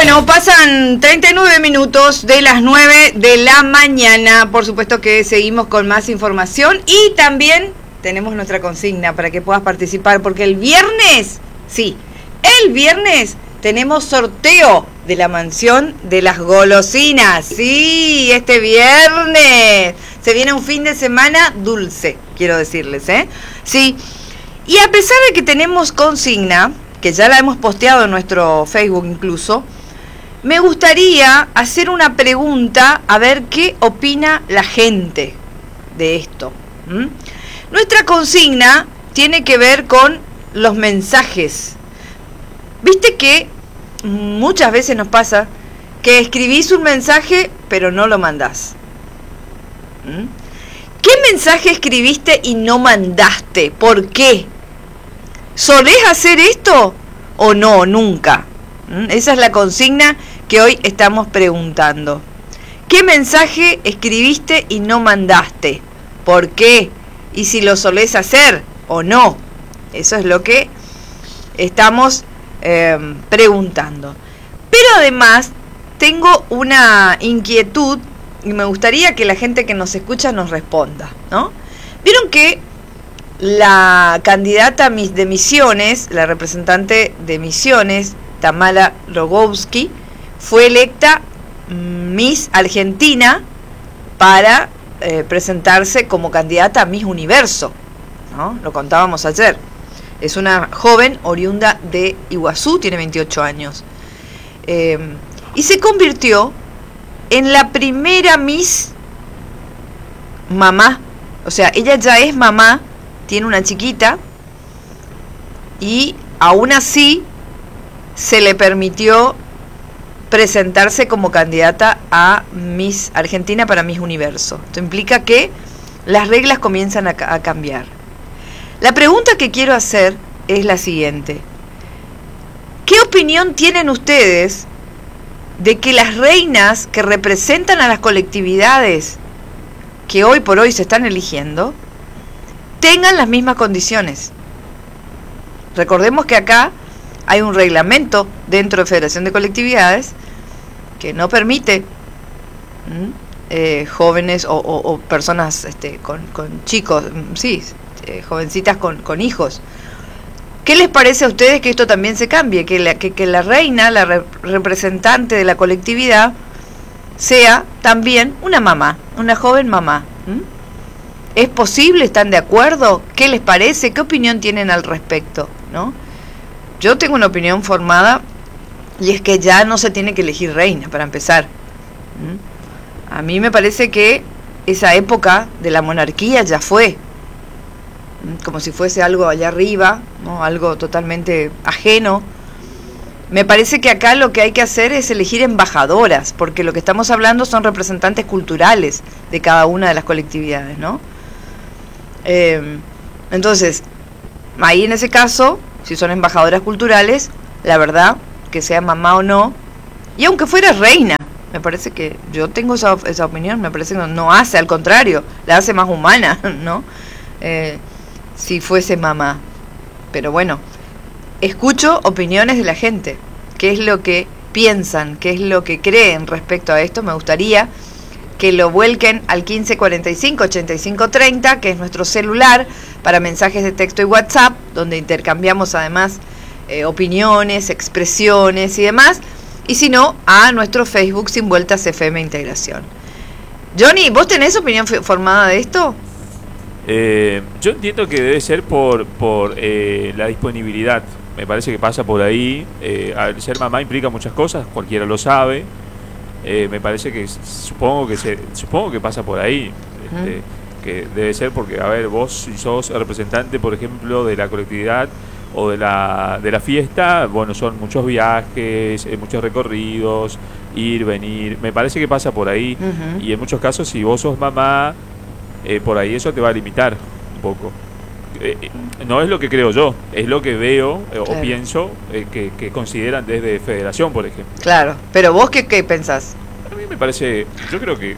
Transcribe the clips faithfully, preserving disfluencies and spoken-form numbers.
Bueno, pasan treinta y nueve minutos de las nueve de la mañana. Por supuesto que seguimos con más información y también tenemos nuestra consigna para que puedas participar, porque el viernes, sí, el viernes tenemos sorteo de la mansión de las golosinas. Sí, este viernes se viene un fin de semana dulce, quiero decirles, ¿eh? Sí, y a pesar de que tenemos consigna, que ya la hemos posteado en nuestro Facebook incluso, me gustaría hacer una pregunta a ver qué opina la gente de esto. ¿Mm? Nuestra consigna tiene que ver con los mensajes. Viste que muchas veces nos pasa que escribís un mensaje pero no lo mandás. ¿Mm? ¿Qué mensaje escribiste y no mandaste? ¿Por qué? ¿Solés hacer esto o no? Nunca. ¿Mm? Esa es la consigna que hoy estamos preguntando. ¿Qué mensaje escribiste y no mandaste? ¿Por qué? Y si lo solés hacer o no. Eso es lo que estamos eh, preguntando. Pero además tengo una inquietud y me gustaría que la gente que nos escucha nos responda, ¿no? Vieron que la candidata de Misiones, la representante de Misiones, Tamara Rogowski, fue electa Miss Argentina para eh, presentarse como candidata a Miss Universo, ¿no? Lo contábamos ayer. Es una joven oriunda de Iguazú, tiene veintiocho años. Eh, y se convirtió en la primera Miss mamá. O sea, ella ya es mamá, tiene una chiquita, y aún así se le permitió presentarse como candidata a Miss Argentina para Miss Universo. Esto implica que las reglas comienzan a, a cambiar. La pregunta que quiero hacer es la siguiente. ¿Qué opinión tienen ustedes de que las reinas que representan a las colectividades que hoy por hoy se están eligiendo tengan las mismas condiciones? Recordemos que acá hay un reglamento dentro de Federación de Colectividades que no permite eh, jóvenes o, o, o personas este, con, con chicos, sí, eh, jovencitas con, con hijos. ¿Qué les parece a ustedes que esto también se cambie? Que la, que, que la reina, la re, representante de la colectividad, sea también una mamá, una joven mamá. ¿Mm? ¿Es posible? ¿Están de acuerdo? ¿Qué les parece? ¿Qué opinión tienen al respecto? ¿No? Yo tengo una opinión formada, y es que ya no se tiene que elegir reina, para empezar. ¿Mm? A mí me parece que esa época de la monarquía ya fue. ¿Mm? Como si fuese algo allá arriba, ¿no? Algo totalmente ajeno. Me parece que acá lo que hay que hacer es elegir embajadoras, porque lo que estamos hablando son representantes culturales de cada una de las colectividades, ¿no? Eh, entonces, ahí en ese caso, si son embajadoras culturales, la verdad, que sea mamá o no, y aunque fuera reina, me parece que yo tengo esa, esa opinión, me parece que no, no hace, al contrario, la hace más humana, ¿no? Eh, si fuese mamá. Pero bueno, escucho opiniones de la gente, qué es lo que piensan, qué es lo que creen respecto a esto. Me gustaría que lo vuelquen al quince cuarenta y cinco ochenta y cinco treinta, que es nuestro celular para mensajes de texto y WhatsApp, donde intercambiamos además eh, opiniones, expresiones y demás, y si no, a nuestro Facebook Sin Vueltas F M Integración. Johnny, ¿vos tenés opinión formada de esto? Eh, yo entiendo que debe ser por, por eh, la disponibilidad. Me parece que pasa por ahí. Eh, al ser mamá implica muchas cosas, cualquiera lo sabe. Eh, me parece que supongo que se, supongo que pasa por ahí. Este, uh-huh. Que debe ser porque, a ver, vos si sos representante, por ejemplo, de la colectividad o de la de la fiesta, bueno, son muchos viajes, eh, muchos recorridos, ir, venir. Me parece que pasa por ahí. Uh-huh. Y en muchos casos, si vos sos mamá, Eh, por ahí eso te va a limitar un poco. Eh, eh, no es lo que creo yo, es lo que veo eh, claro. o pienso eh, que, que consideran desde Federación, por ejemplo. Claro, pero vos qué, qué pensás? A mí me parece, yo creo que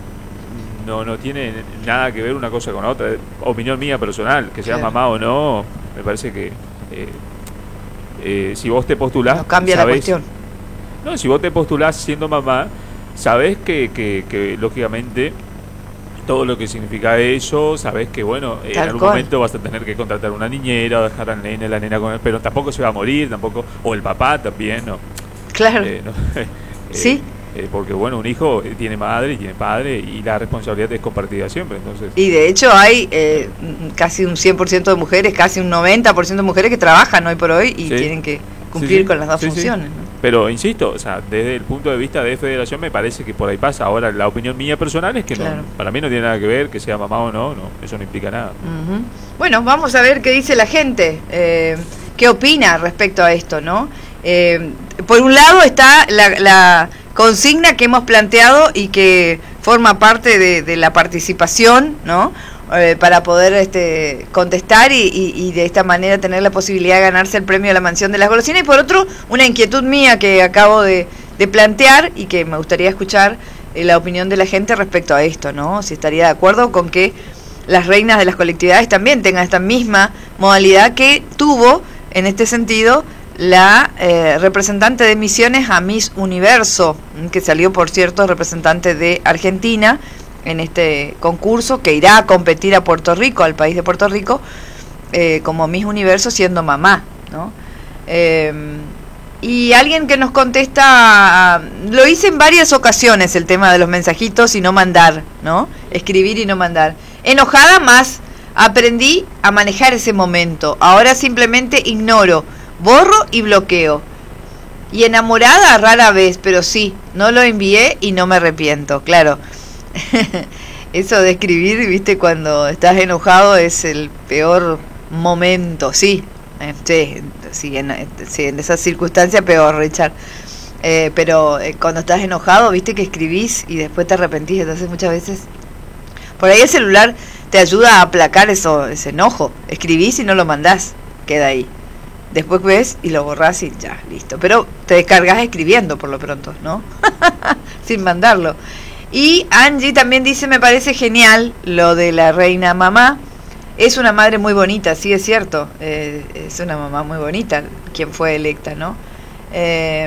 no no tiene nada que ver una cosa con la otra. Opinión mía personal, que seas claro. mamá o no, me parece que eh, eh, si vos te postulás, no cambia sabés, la cuestión. No, si vos te postulás siendo mamá, sabés que, que, que lógicamente todo lo que significa eso, sabés que bueno, en Tal algún cual. momento vas a tener que contratar una niñera o dejar al nene, la nena con él, pero tampoco se va a morir, tampoco, o el papá también, ¿no? Claro. Eh, no, eh, Sí. eh, porque bueno, un hijo tiene madre y tiene padre y la responsabilidad es compartida siempre, entonces... Y de hecho hay eh, casi un cien por ciento de mujeres, casi un noventa por ciento de mujeres que trabajan hoy por hoy y Sí. tienen que cumplir Sí, sí. con las dos Sí, sí. funciones, ¿no? Pero insisto, o sea, desde el punto de vista de federación me parece que por ahí pasa. Ahora la opinión mía personal es que Claro. no, para mí no tiene nada que ver que sea mamá o no, no, eso no implica nada. Ujú. Bueno, vamos a ver qué dice la gente, eh, qué opina respecto a esto, ¿no? Eh, por un lado está la, la consigna que hemos planteado y que forma parte de, de la participación, ¿no? Eh, para poder este, contestar y, y, y de esta manera tener la posibilidad de ganarse el premio a la mansión de las golosinas. Y por otro, una inquietud mía que acabo de, de plantear y que me gustaría escuchar eh, la opinión de la gente respecto a esto, ¿no? Si estaría de acuerdo con que las reinas de las colectividades también tengan esta misma modalidad que tuvo, en este sentido, la eh, representante de Misiones a Miss Universo, que salió, por cierto, representante de Argentina en este concurso, que irá a competir a Puerto Rico, al país de Puerto Rico, eh, como Miss Universo siendo mamá, ¿no? Eh, y alguien que nos contesta, lo hice en varias ocasiones el tema de los mensajitos y no mandar, ¿no? Escribir y no mandar. Enojada más, aprendí a manejar ese momento, ahora simplemente ignoro, borro y bloqueo. Y enamorada rara vez, pero sí, no lo envié y no me arrepiento, claro. Eso de escribir, viste, cuando estás enojado es el peor momento, sí, eh, sí, sí, en, sí, en esas circunstancias peor, Richard. Eh, pero eh, cuando estás enojado, viste que escribís y después te arrepentís, entonces muchas veces... Por ahí el celular te ayuda a aplacar eso, ese enojo. Escribís y no lo mandás, queda ahí. Después ves y lo borrás y ya, listo. Pero te descargas escribiendo por lo pronto, ¿no? Sin mandarlo. Y Angie también dice, me parece genial lo de la reina mamá. Es una madre muy bonita, sí es cierto. Eh, es una mamá muy bonita quien fue electa, ¿no? Eh,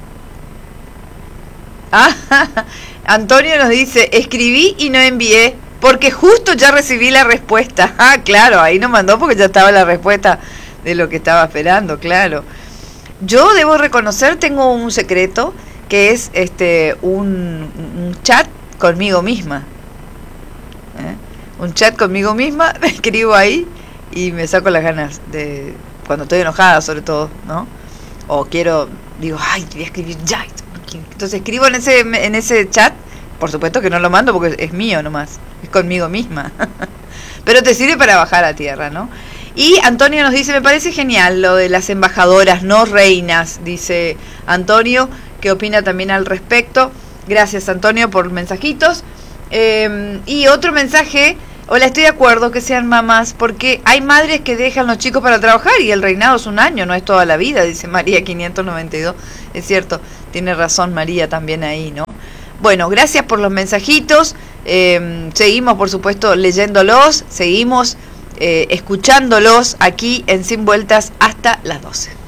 ah, Antonio nos dice, escribí y no envié porque justo ya recibí la respuesta. Ah, claro, ahí no mandó porque ya estaba la respuesta de lo que estaba esperando, claro. Yo debo reconocer, tengo un secreto que es este un, un chat conmigo misma. ¿Eh? Un chat conmigo misma, me escribo ahí y me saco las ganas de cuando estoy enojada, sobre todo, ¿no? O quiero, digo, ay, te voy a escribir ya. Entonces escribo en ese en ese chat, por supuesto que no lo mando porque es mío nomás, es conmigo misma. Pero te sirve para bajar a tierra, ¿no? Y Antonio nos dice, me parece genial lo de las embajadoras, no reinas, dice Antonio, que opina también al respecto. Gracias, Antonio, por mensajitos. Eh, y otro mensaje, hola, estoy de acuerdo que sean mamás, porque hay madres que dejan los chicos para trabajar y el reinado es un año, no es toda la vida, dice María quinientos noventa y dos. Es cierto, tiene razón María también ahí, ¿no? Bueno, gracias por los mensajitos. Eh, seguimos, por supuesto, leyéndolos, seguimos eh, escuchándolos aquí en Sin Vueltas hasta las doce.